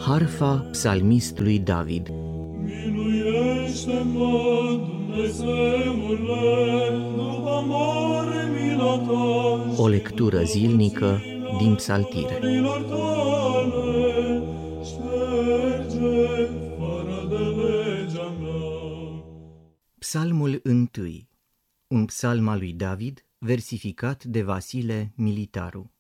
Harfa psalmistului David. Miluiește-mă, Dumnezeule, după mare mila ta. O lectură zilnică din Psaltire. Milor tale, șterge fără de legea mea. Psalmul 1. Un psalm al lui David, versificat de Vasile Militaru.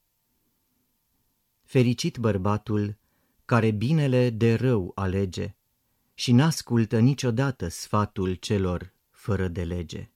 Fericit bărbatul care binele de rău alege și n-ascultă niciodată sfatul celor fără de lege.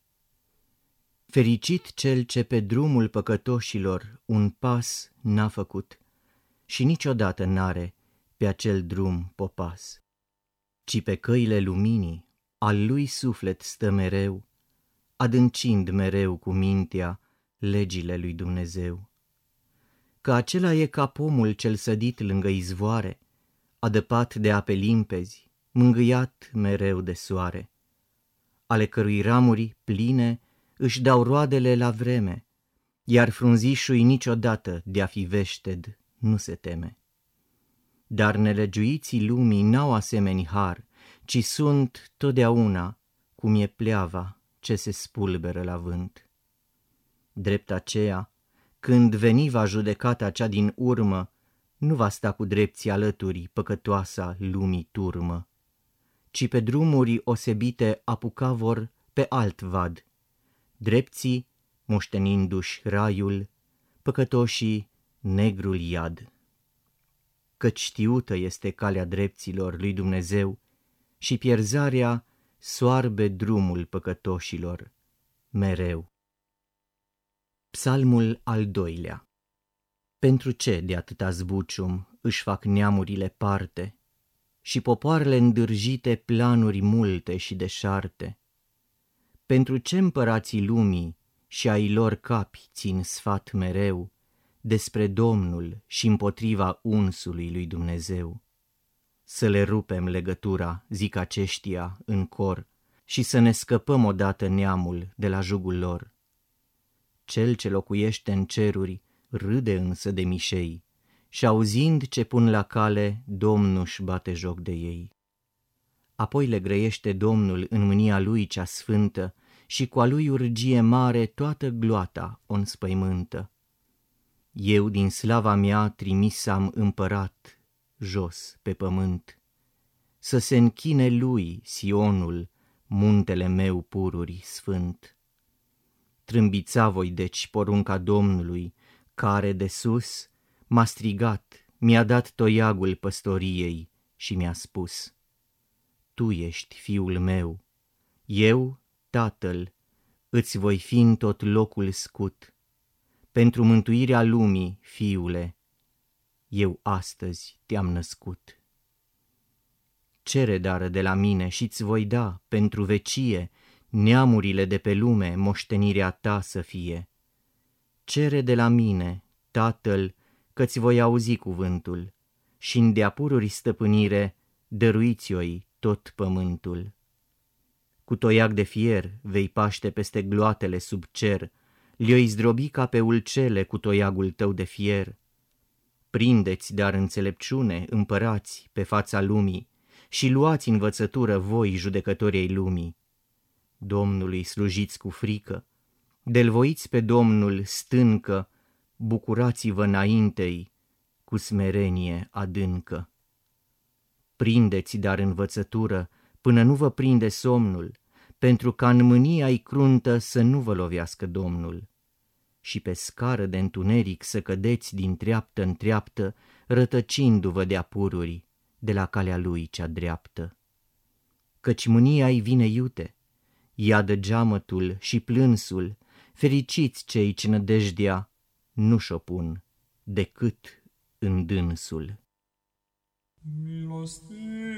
Fericit cel ce pe drumul păcătoșilor un pas n-a făcut și niciodată n-are pe acel drum popas, ci pe căile luminii al lui suflet stă mereu, adâncind mereu cu mintea legile lui Dumnezeu. Că acela e ca pomul cel sădit lângă izvoare, adăpat de ape limpezi, mângâiat mereu de soare, ale cărui ramuri pline își dau roadele la vreme, iar frunzișul niciodată de-a fi veșted nu se teme. Dar nelegiuiții lumii n-au asemeni har, ci sunt totdeauna cum e pleava ce se spulberă la vânt. Drept aceea, când veni va judecata cea din urmă, nu va sta cu drepții alături păcătoasa lumii turmă, ci pe drumuri osebite apuca vor pe alt vad, drepții moștenindu-și raiul, păcătoșii negrul iad. Căci știută este calea drepților lui Dumnezeu și pierzarea soarbe drumul păcătoșilor mereu. Psalmul al 2. Pentru ce de atâta zbucium își fac neamurile parte și popoarele îndârjite planuri multe și deșarte? Pentru ce împărații lumii și ai lor capi țin sfat mereu despre Domnul și împotriva unsului lui Dumnezeu? Să le rupem legătura, zic aceștia în cor, și să ne scăpăm odată neamul de la jugul lor. Cel ce locuiește în ceruri râde însă de mișei și auzind ce pun la cale, Domnul-și bate joc de ei. Apoi le grăiește Domnul în mânia lui cea sfântă și cu a lui urgie mare toată gloata o înspăimântă. Eu din slava mea trimis am împărat jos pe pământ, să se închine lui Sionul, muntele meu pururi sfânt. Trâmbița voi deci porunca Domnului, care de sus m-a strigat, mi-a dat toiagul păstoriei și mi-a spus: Tu ești fiul meu, eu, tatăl, îți voi fi în tot locul scut. Pentru mântuirea lumii, fiule, eu astăzi te-am născut. Cere dară de la mine și-ți voi da pentru vecie, neamurile de pe lume moștenirea ta să fie. Cere de la mine, Tatăl, că-ți voi auzi cuvântul și în de-a pururi stăpânire dăruiți-o-i tot pământul. Cu toiag de fier vei paște peste gloatele sub cer, le-oi zdrobi ca pe ulcele cu toiagul tău de fier. Prindeți dar înțelepciune, împărați, pe fața lumii și luați învățătură voi, judecătorii lumii. Domnului slujiți cu frică, de-l voiți pe Domnul stâncă, bucurați-vă înainte-i cu smerenie adâncă. Prindeți dar învățătură până nu vă prinde somnul, pentru ca în mânia-i cruntă să nu vă lovească Domnul. Și pe scară de întuneric să cădeți din treaptă în treaptă, rătăcindu-vă de apururi de la calea lui cea dreaptă. Căci mânia-i vine iute, iadă geamătul și plânsul, fericiți cei ce nădejdea nu și-o pun decât în dânsul. Milostive.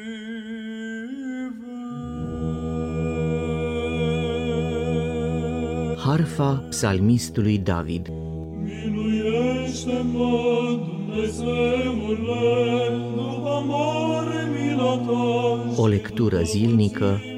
Harfa psalmistului David. Miluiește-mă, Dumnezeule, după mare mila ta. O lectură zilnică